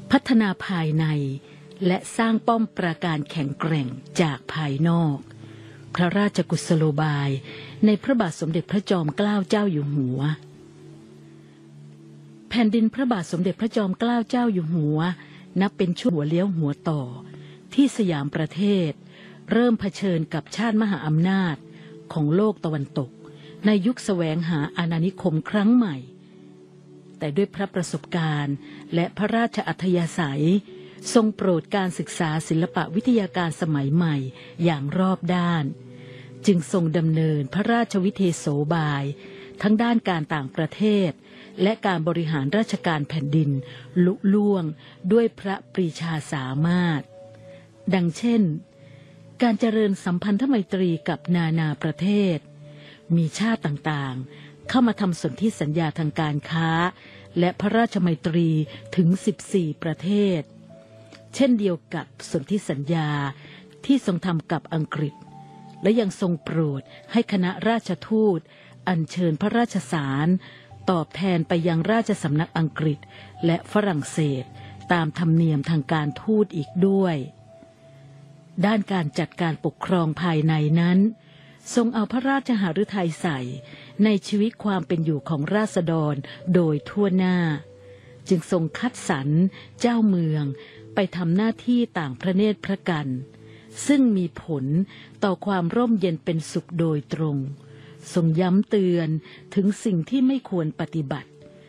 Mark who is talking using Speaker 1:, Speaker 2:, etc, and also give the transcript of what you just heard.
Speaker 1: พัฒนาภายในและสร้างป้อมปราการแข็งแกร่งจากภายนอกพระราชกุศโลบายในพระบาทสมเด็จพระจอมเกล้าเจ้าอยู่หัวแผ่นดินพระบาทสมเด็จพระจอมเกล้าเจ้าอยู่หัวนับเป็นช่วงหัวเลี้ยวหัวต่อที่สยามประเทศเริ่มเผชิญกับชาติมหาอำนาจของโลกตะวันตกในยุคแสวงหาอาณานิคมครั้งใหม่แต่ด้วยพระประสบการณ์และพระราชอัธยาศัยทรงโปรดการศึกษาศิลปวิทยาการสมัยใหม่อย่างรอบด้านจึงทรงดำเนินพระราชวิเทโสบายทั้งด้านการต่างประเทศและการบริหารราชการแผ่นดินลุล่วงด้วยพระปรีชาสามารถดังเช่นการเจริญสัมพันธไมตรีกับนานาประเทศมีชาติต่างๆเข้ามาทำสนธิสัญญาทางการค้าและพระราชไมตรีถึง14ประเทศเช่นเดียวกับสนธิสัญญาที่ทรงทำกับอังกฤษและยังทรงโปรดให้คณะราชทูตอัญเชิญพระราชสารตอบแทนไปยังราชสำนักอังกฤษและฝรั่งเศสตามธรรมเนียมทางการทูตอีกด้วยด้านการจัดการปกครองภายในนั้นทรงเอาพระราชหฤทัยใส่ในชีวิตความเป็นอยู่ของราษฎรโดยทั่วหน้าจึงทรงคัดสรรเจ้าเมืองไปทำหน้าที่ต่างพระเนตรพระกันซึ่งมีผลต่อความร่มเย็นเป็นสุขโดยตรงทรงย้ำเตือนถึงสิ่งที่ไม่ควรปฏิบัติ